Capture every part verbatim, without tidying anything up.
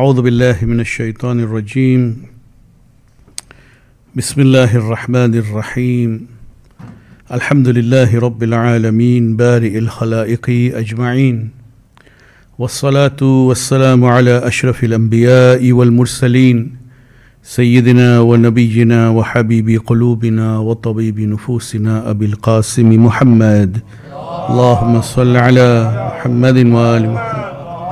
أعوذ بالله من الشيطان الرجيم بسم الله الرحمن الرحيم الحمد لله رب العالمين بارئ الخلائق أجمعين والصلاة والسلام على أشرف الأنبياء والمرسلين سيدنا ونبينا وحبيب قلوبنا وطبيب نفوسنا أبي القاسم محمد اللهم صل على محمد وآل محمد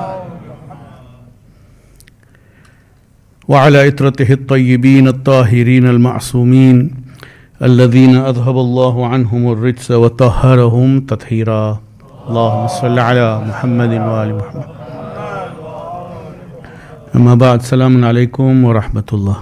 وعلى إترته الطيبين الطاهرين المعصومين الذين أذهب الله عنهم الرجس وطهرهم تطهيرا اللهم صل على محمد وآل محمد أما بعد السلام عليكم ورحمة الله.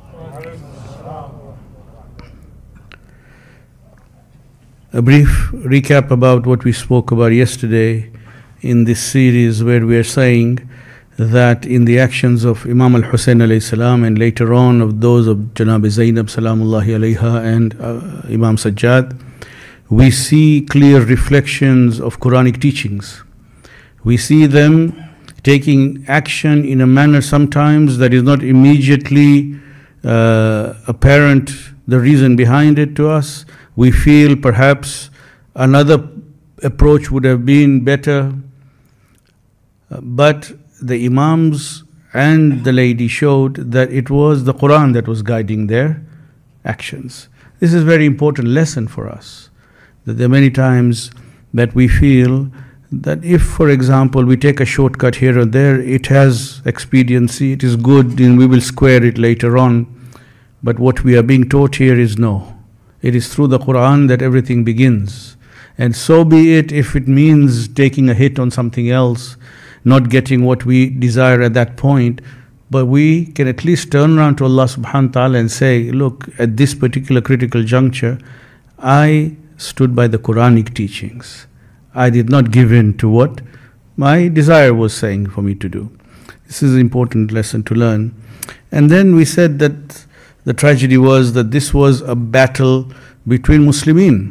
A brief recap about what we spoke about yesterday in this series, where we are saying that in the actions of Imam al-Hussein alayhi salam and later on of those of Janab Zainab salamullahi alayha and uh, Imam Sajjad, we see clear reflections of Quranic teachings. We see them taking action in a manner sometimes that is not immediately uh, apparent, the reason behind it to us. We feel perhaps another approach would have been better, uh, but the Imams and the lady showed that it was the Quran that was guiding their actions. This is a very important lesson for us, that there are many times that we feel that if, for example, we take a shortcut here or there, it has expediency, it is good, and we will square it later on. But what we are being taught here is no. It is through the Quran that everything begins. And so be it if it means taking a hit on something else, not getting what we desire at that point, but we can at least turn around to Allah subhanahu wa ta'ala and say, look, at this particular critical juncture, I stood by the Quranic teachings. I did not give in to what my desire was saying for me to do. This is an important lesson to learn. And then we said that the tragedy was that this was a battle between Muslimin,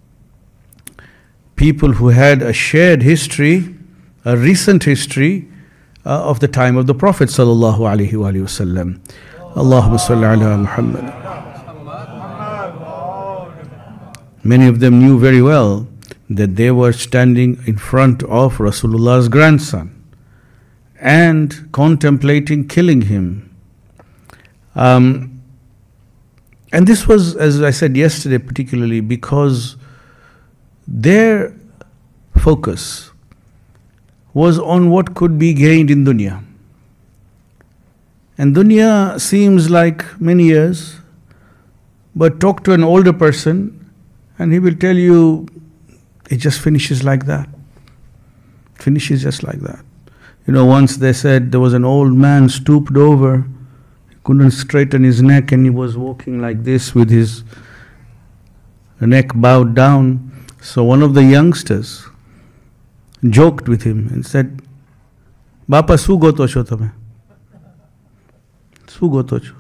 people who had a shared history, a recent history uh, of the time of the Prophet sallallahu alaihi wasallam. Allahumma salli ala Muhammad. Many of them knew very well that they were standing in front of Rasulullah's grandson and contemplating killing him. Um, and this was, as I said yesterday, particularly because their focus was on what could be gained in dunya. And dunya seems like many years, but talk to an older person and he will tell you it just finishes like that. Finishes just like that. You know, once they said there was an old man stooped over, he couldn't straighten his neck and he was walking like this with his neck bowed down. So one of the youngsters joked with him and said, Bapa, su goto cho tame? Su goto cho?